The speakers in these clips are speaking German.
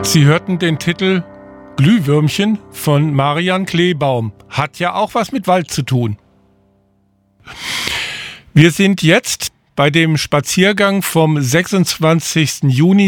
Sie hörten den Titel Glühwürmchen von Marian Kleebaum. Hat ja auch was mit Wald zu tun. Wir sind jetzt bei dem Spaziergang vom 26. Juni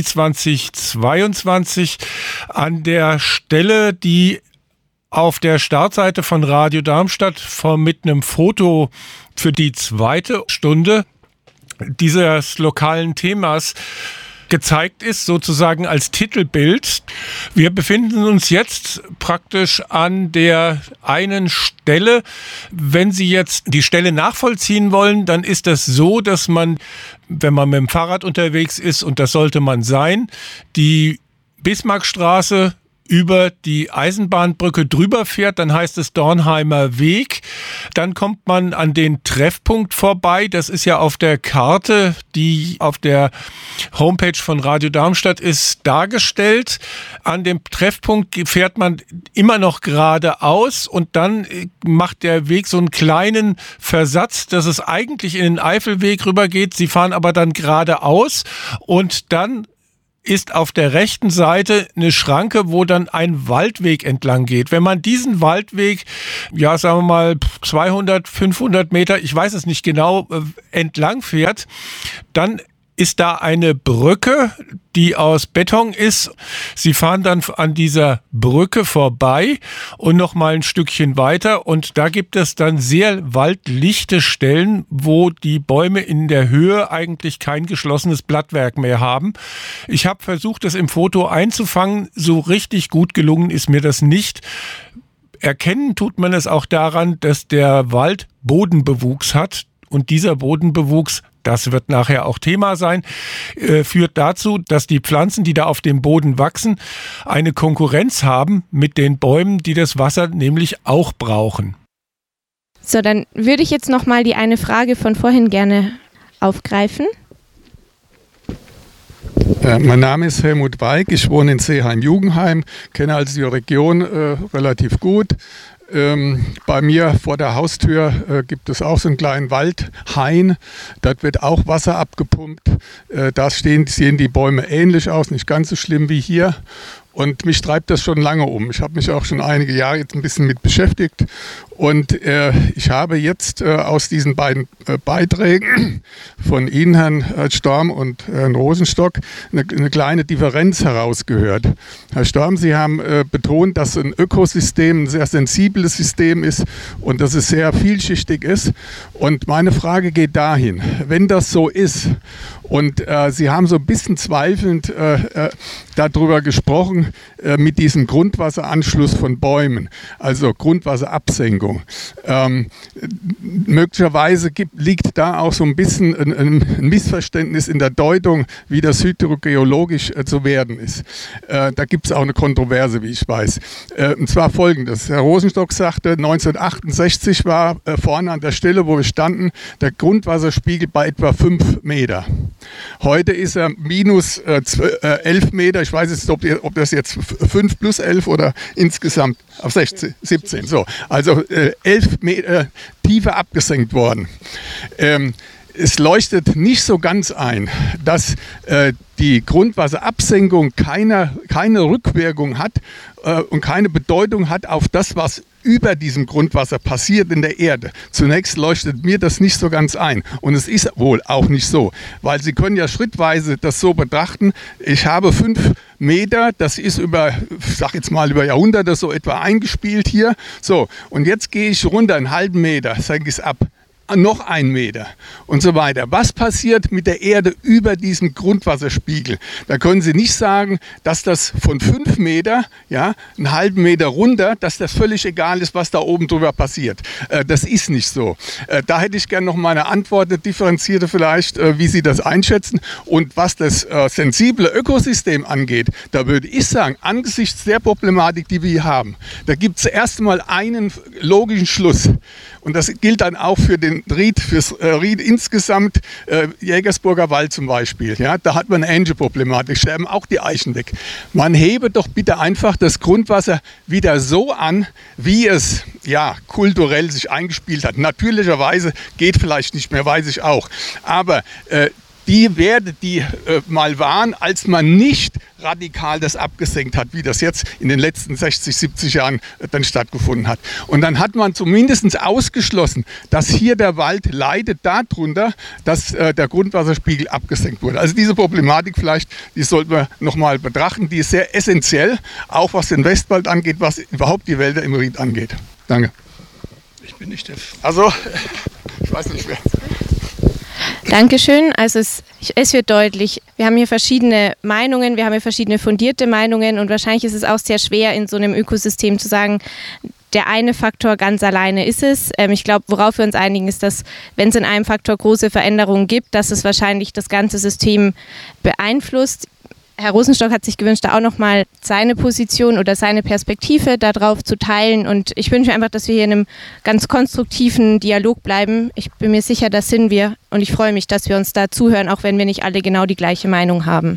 2022 an der Stelle, die auf der Startseite von Radio Darmstadt mit einem Foto für die zweite Stunde dieses lokalen Themas gezeigt ist, sozusagen als Titelbild. Wir befinden uns jetzt praktisch an der einen Stelle. Wenn Sie jetzt die Stelle nachvollziehen wollen, dann ist das so, dass man, wenn man mit dem Fahrrad unterwegs ist, und das sollte man sein, die Bismarckstraße über die Eisenbahnbrücke drüber fährt, dann heißt es Dornheimer Weg. Dann kommt man an den Treffpunkt vorbei. Das ist ja auf der Karte, die auf der Homepage von Radio Darmstadt ist, dargestellt. An dem Treffpunkt fährt man immer noch geradeaus und dann macht der Weg so einen kleinen Versatz, dass es eigentlich in den Eifelweg rübergeht. Sie fahren aber dann geradeaus und dann ist auf der rechten Seite eine Schranke, wo dann ein Waldweg entlang geht. Wenn man diesen Waldweg, ja, sagen wir mal 200, 500 Meter, ich weiß es nicht genau, entlang fährt, dann ist da eine Brücke, die aus Beton ist. Sie fahren dann an dieser Brücke vorbei und noch mal ein Stückchen weiter und da gibt es dann sehr waldlichte Stellen, wo die Bäume in der Höhe eigentlich kein geschlossenes Blattwerk mehr haben. Ich habe versucht, das im Foto einzufangen. So richtig gut gelungen ist mir das nicht. Erkennen tut man es auch daran, dass der Wald Bodenbewuchs hat und dieser Bodenbewuchs, das wird nachher auch Thema sein, führt dazu, dass die Pflanzen, die da auf dem Boden wachsen, eine Konkurrenz haben mit den Bäumen, die das Wasser nämlich auch brauchen. So, dann würde ich jetzt noch mal die eine Frage von vorhin gerne aufgreifen. Mein Name ist Helmut Weig, ich wohne in Seeheim-Jugendheim, kenne also die Region relativ gut. Bei mir vor der Haustür gibt es auch so einen kleinen Waldhain. Dort wird auch Wasser abgepumpt. Da sehen die Bäume ähnlich aus, nicht ganz so schlimm wie hier. Und mich treibt das schon lange um. Ich habe mich auch schon einige Jahre jetzt ein bisschen mit beschäftigt. Und ich habe jetzt aus diesen beiden Beiträgen von Ihnen, Herrn Storm und Herrn Rosenstock, eine kleine Differenz herausgehört. Herr Storm, Sie haben betont, dass ein Ökosystem ein sehr sensibles System ist und dass es sehr vielschichtig ist. Und meine Frage geht dahin, wenn das so ist, und Sie haben so ein bisschen zweifelnd darüber gesprochen, mit diesem Grundwasseranschluss von Bäumen, also Grundwasserabsenkung. Möglicherweise liegt da auch so ein bisschen ein Missverständnis in der Deutung, wie das hydrogeologisch zu werden ist. Da gibt es auch eine Kontroverse, wie ich weiß. Und zwar Folgendes. Herr Rosenstock sagte, 1968 war vorne an der Stelle, wo wir standen, der Grundwasserspiegel bei etwa 5 Meter. Heute ist er minus 11 Meter. Ich weiß jetzt, ob das jetzt 5 plus 11 oder insgesamt auf 16, 17. So, also 11 Meter tiefer abgesenkt worden. Es leuchtet nicht so ganz ein, dass die Grundwasserabsenkung keine Rückwirkung hat und keine Bedeutung hat auf das, was über diesem Grundwasser passiert in der Erde. Zunächst leuchtet mir das nicht so ganz ein. Und es ist wohl auch nicht so, weil Sie können ja schrittweise das so betrachten. Ich habe 5 Meter, das ist über Jahrhunderte so etwa eingespielt hier. So, und jetzt gehe ich runter einen halben Meter, senke es ab. Noch 1 Meter und so weiter. Was passiert mit der Erde über diesem Grundwasserspiegel? Da können Sie nicht sagen, dass das von 5 Meter, ja, einen halben Meter runter, dass das völlig egal ist, was da oben drüber passiert. Das ist nicht so. Da hätte ich gerne noch mal eine Antwort, eine differenzierte vielleicht, wie Sie das einschätzen. Und was das sensible Ökosystem angeht, da würde ich sagen, angesichts der Problematik, die wir hier haben, da gibt es erst mal einen logischen Schluss. Und das gilt dann auch für den Ried, fürs Ried insgesamt, Jägersburger Wald zum Beispiel. Ja, da hat man eine ähnliche Problematik, sterben auch die Eichen weg. Man hebe doch bitte einfach das Grundwasser wieder so an, wie es ja kulturell sich eingespielt hat. Natürlicherweise geht vielleicht nicht mehr, weiß ich auch. Aber die Werte, die mal waren, als man nicht radikal das abgesenkt hat, wie das jetzt in den letzten 60, 70 Jahren dann stattgefunden hat. Und dann hat man zumindest ausgeschlossen, dass hier der Wald leidet darunter, dass der Grundwasserspiegel abgesenkt wurde. Also diese Problematik vielleicht, die sollten wir nochmal betrachten. Die ist sehr essentiell, auch was den Westwald angeht, was überhaupt die Wälder im Ried angeht. Danke. Ich bin nicht der... Also, ich weiß nicht wer. Dankeschön. Also es wird deutlich, wir haben hier verschiedene Meinungen, wir haben hier verschiedene fundierte Meinungen und wahrscheinlich ist es auch sehr schwer in so einem Ökosystem zu sagen, der eine Faktor ganz alleine ist es. Ich glaube, worauf wir uns einigen, ist, dass wenn es in einem Faktor große Veränderungen gibt, dass es wahrscheinlich das ganze System beeinflusst. Herr Rosenstock hat sich gewünscht, da auch nochmal seine Position oder seine Perspektive darauf zu teilen. Und ich wünsche mir einfach, dass wir hier in einem ganz konstruktiven Dialog bleiben. Ich bin mir sicher, das sind wir. Und ich freue mich, dass wir uns da zuhören, auch wenn wir nicht alle genau die gleiche Meinung haben.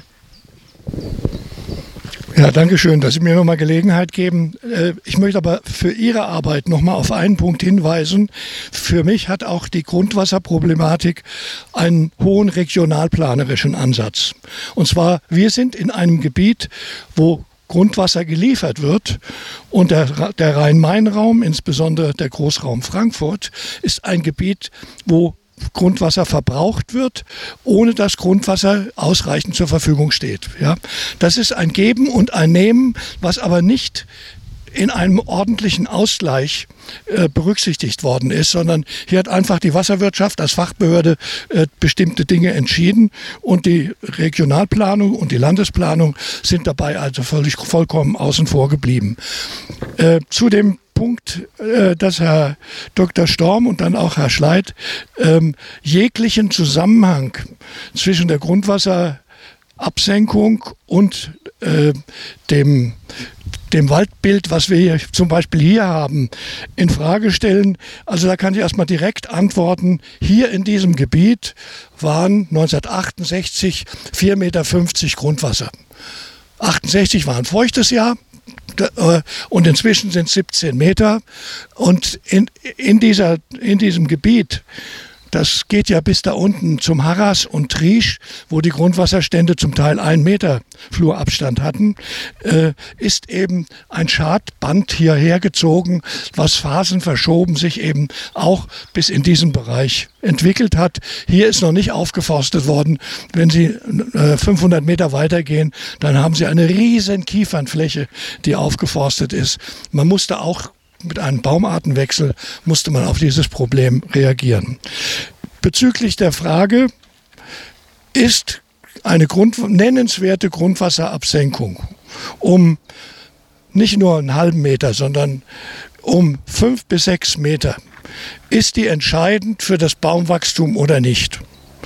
Ja, danke schön, dass Sie mir nochmal Gelegenheit geben. Ich möchte aber für Ihre Arbeit nochmal auf einen Punkt hinweisen. Für mich hat auch die Grundwasserproblematik einen hohen regionalplanerischen Ansatz. Und zwar, wir sind in einem Gebiet, wo Grundwasser geliefert wird und der Rhein-Main-Raum, insbesondere der Großraum Frankfurt, ist ein Gebiet, wo Grundwasser verbraucht wird, ohne dass Grundwasser ausreichend zur Verfügung steht. Ja? Das ist ein Geben und ein Nehmen, was aber nicht in einem ordentlichen Ausgleich berücksichtigt worden ist, sondern hier hat einfach die Wasserwirtschaft als Fachbehörde bestimmte Dinge entschieden und die Regionalplanung und die Landesplanung sind dabei also vollkommen außen vor geblieben. Zu dem Punkt, dass Herr Dr. Storm und dann auch Herr Schleit jeglichen Zusammenhang zwischen der Grundwasserabsenkung und dem Waldbild, was wir hier, zum Beispiel hier haben, in Frage stellen. Also da kann ich erstmal direkt antworten. Hier in diesem Gebiet waren 1968 4,50 Meter Grundwasser. 68 war ein feuchtes Jahr. Und inzwischen sind es 17 Meter. Und in diesem Gebiet, das geht ja bis da unten zum Harras und Triesch, wo die Grundwasserstände zum Teil 1 Meter Flurabstand hatten, ist eben ein Schadband hierher gezogen, was phasenverschoben sich eben auch bis in diesen Bereich entwickelt hat. Hier ist noch nicht aufgeforstet worden. Wenn Sie 500 Meter weitergehen, dann haben Sie eine riesen Kiefernfläche, die aufgeforstet ist. Man musste auch mit einem Baumartenwechsel musste man auf dieses Problem reagieren. Bezüglich der Frage, ist eine nennenswerte Grundwasserabsenkung um nicht nur einen halben Meter, sondern um 5 bis 6 Meter, ist die entscheidend für das Baumwachstum oder nicht?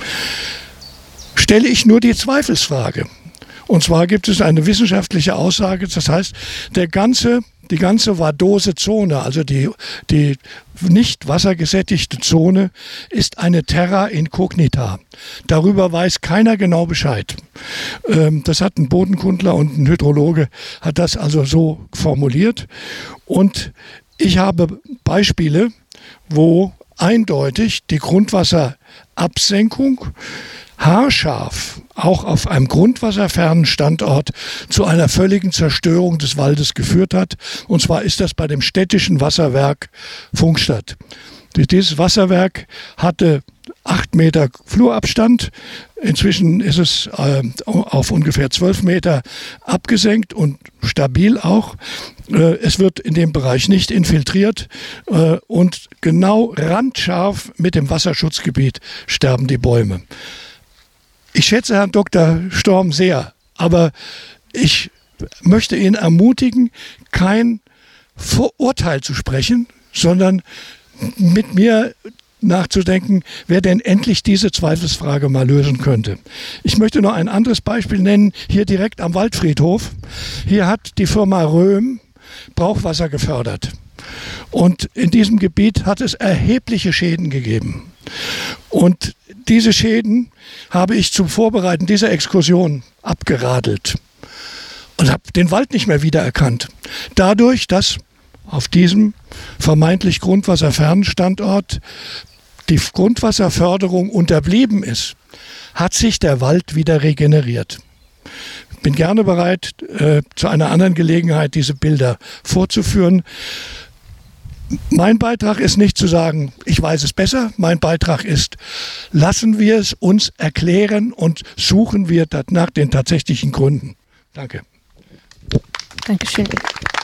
Stelle ich nur die Zweifelsfrage. Und zwar gibt es eine wissenschaftliche Aussage, das heißt, die ganze vadose Zone, also die nicht wassergesättigte Zone, ist eine Terra incognita. Darüber weiß keiner genau Bescheid. Das hat ein Bodenkundler und ein Hydrologe hat das also so formuliert. Und ich habe Beispiele, wo eindeutig die Grundwasserabsenkung haarscharf auch auf einem grundwasserfernen Standort zu einer völligen Zerstörung des Waldes geführt hat. Und zwar ist das bei dem städtischen Wasserwerk Pfungstadt. Dieses Wasserwerk hatte 8 Meter Flurabstand. Inzwischen ist es auf ungefähr 12 Meter abgesenkt und stabil auch. Es wird in dem Bereich nicht infiltriert und genau randscharf mit dem Wasserschutzgebiet sterben die Bäume. Ich schätze Herrn Dr. Storm sehr, aber ich möchte ihn ermutigen, kein Vorurteil zu sprechen, sondern mit mir nachzudenken, wer denn endlich diese Zweifelsfrage mal lösen könnte. Ich möchte noch ein anderes Beispiel nennen, hier direkt am Waldfriedhof. Hier hat die Firma Röhm Brauchwasser gefördert. Und in diesem Gebiet hat es erhebliche Schäden gegeben. Und diese Schäden habe ich zum Vorbereiten dieser Exkursion abgeradelt und habe den Wald nicht mehr wiedererkannt. Dadurch, dass auf diesem vermeintlich grundwasserfernen Standort die Grundwasserförderung unterblieben ist, hat sich der Wald wieder regeneriert. Ich bin gerne bereit, zu einer anderen Gelegenheit diese Bilder vorzuführen. Mein Beitrag ist nicht zu sagen, ich weiß es besser. mein Beitrag ist, lassen wir es uns erklären und suchen wir nach den tatsächlichen Gründen. Danke. Dankeschön.